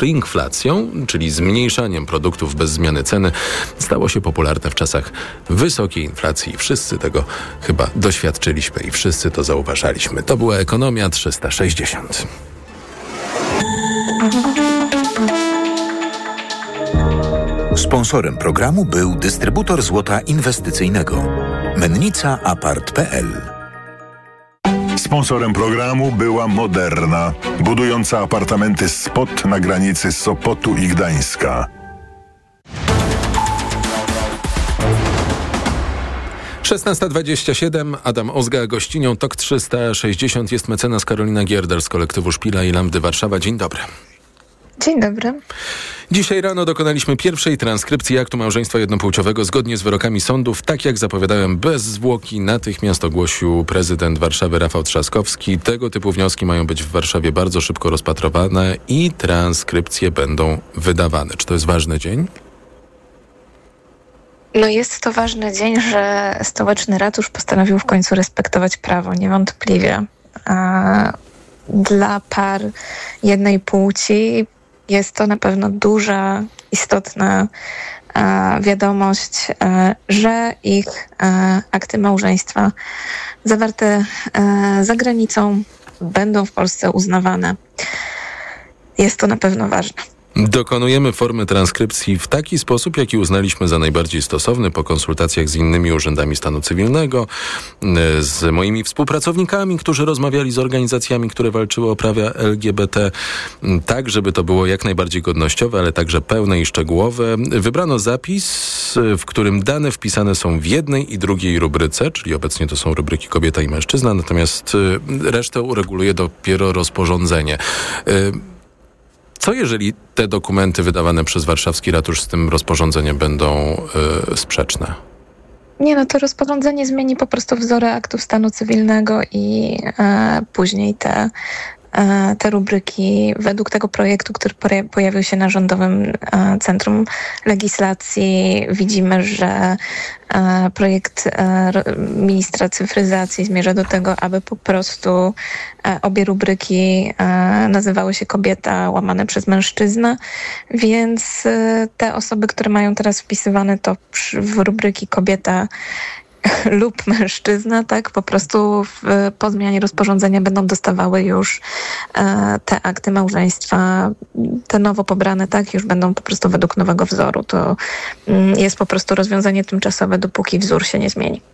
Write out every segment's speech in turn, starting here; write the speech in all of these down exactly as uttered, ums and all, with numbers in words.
shrinkflacją, czyli zmniejszaniem produktów bez zmiany ceny, stało się popularne w czasach wysokiej inflacji. Wszyscy tego chyba doświadczyliśmy i wszyscy to zauważaliśmy. To była Ekonomia trzysta sześćdziesiąt. Sponsorem programu był dystrybutor złota inwestycyjnego Mennica Apart kropka p l. Sponsorem programu była Moderna, budująca apartamenty Spot na granicy Sopotu i Gdańska. szesnasta dwadzieścia siedem, Adam Ozga, gościnią Tok trzysta sześćdziesiąt jest mecenas Karolina Gierder z kolektywu Szpila i Lambdy Warszawa. Dzień dobry. Dzień dobry. Dzisiaj rano dokonaliśmy pierwszej transkrypcji aktu małżeństwa jednopłciowego zgodnie z wyrokami sądów. Tak jak zapowiadałem, bez zwłoki natychmiast ogłosił prezydent Warszawy Rafał Trzaskowski. Tego typu wnioski mają być w Warszawie bardzo szybko rozpatrowane i transkrypcje będą wydawane. Czy to jest ważny dzień? No jest to ważny dzień, że stołeczny ratusz postanowił w końcu respektować prawo, niewątpliwie. A dla par jednej płci jest to na pewno duża, istotna e, wiadomość, e, że ich e, akty małżeństwa zawarte e, za granicą będą w Polsce uznawane. Jest to na pewno ważne. Dokonujemy formy transkrypcji w taki sposób, jaki uznaliśmy za najbardziej stosowny po konsultacjach z innymi urzędami stanu cywilnego, z moimi współpracownikami, którzy rozmawiali z organizacjami, które walczyły o prawa L G B T, tak żeby to było jak najbardziej godnościowe, ale także pełne i szczegółowe. Wybrano zapis, w którym dane wpisane są w jednej i drugiej rubryce, czyli obecnie to są rubryki kobieta i mężczyzna, natomiast resztę ureguluje dopiero rozporządzenie. Co jeżeli te dokumenty wydawane przez warszawski ratusz z tym rozporządzeniem będą y, sprzeczne? Nie, no to rozporządzenie zmieni po prostu wzory aktów stanu cywilnego i e, później te, e, te rubryki według tego projektu, który poja- pojawił się na Rządowym e, Centrum Legislacji. Widzimy, że e, projekt e, ministra cyfryzacji zmierza do tego, aby po prostu e, obie rubryki e, nazywały się kobieta łamane przez mężczyznę, więc e, te osoby, które mają teraz wpisywane to przy, w rubryki kobieta lub mężczyzna, tak, po prostu w, po zmianie rozporządzenia będą dostawały już e, te akty małżeństwa, te nowo pobrane, tak, już będą po prostu według nowego wzoru. To mm, jest po prostu rozwiązanie tymczasowe, dopóki wzór się nie zmieni.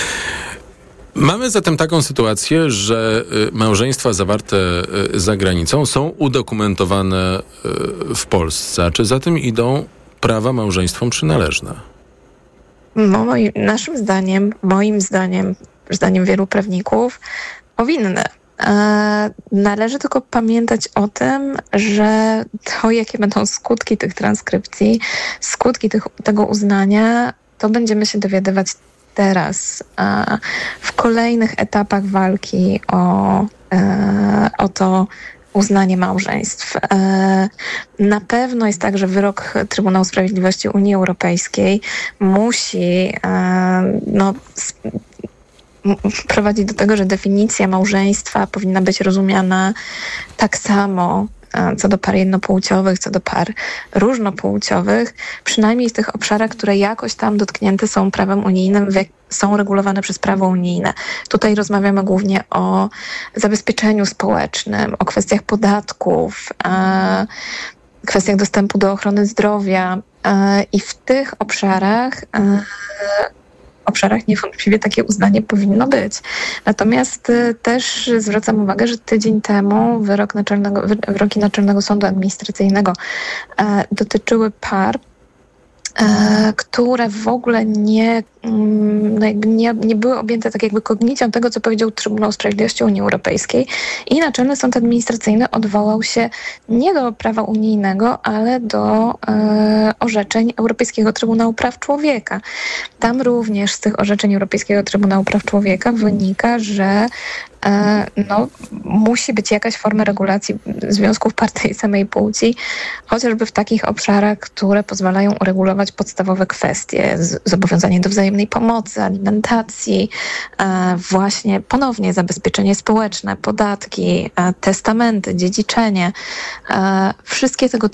Mamy zatem taką sytuację, że małżeństwa zawarte za granicą są udokumentowane w Polsce. A czy za tym idą prawa małżeństwom przynależne? Moim, naszym zdaniem, moim zdaniem, zdaniem wielu prawników, powinny. E, należy tylko pamiętać o tym, że to, jakie będą skutki tych transkrypcji, skutki tych, tego uznania, to będziemy się dowiadywać teraz, e, w kolejnych etapach walki o, e, o to, uznanie małżeństw. Na pewno jest tak, że wyrok Trybunału Sprawiedliwości Unii Europejskiej musi no, prowadzić do tego, że definicja małżeństwa powinna być rozumiana tak samo co do par jednopłciowych, co do par różnopłciowych, przynajmniej w tych obszarach, które jakoś tam dotknięte są prawem unijnym, są regulowane przez prawo unijne. Tutaj rozmawiamy głównie o zabezpieczeniu społecznym, o kwestiach podatków, e, kwestiach dostępu do ochrony zdrowia e, i w tych obszarach e, obszarach niewątpliwie takie uznanie powinno być. Natomiast y, też zwracam uwagę, że tydzień temu wyrok naczelnego, wyroki Naczelnego Sądu Administracyjnego e, dotyczyły par, e, które w ogóle nie, mm, nie, nie były objęte tak jakby kognitą tego, co powiedział Trybunał Sprawiedliwości Unii Europejskiej i Naczelny Sąd Administracyjny odwołał się nie do prawa unijnego, ale do e, orzeczeń Europejskiego Trybunału Praw Człowieka. Tam również z tych orzeczeń Europejskiego Trybunału Praw Człowieka wynika, że e, no, musi być jakaś forma regulacji związków par tej samej płci, chociażby w takich obszarach, które pozwalają uregulować podstawowe kwestie, z, zobowiązanie do wzajemnej pomocy, alimentacji, e, właśnie ponownie zabezpieczenie społeczne, podatki, e, testamenty, dziedziczenie, e, wszystkie tego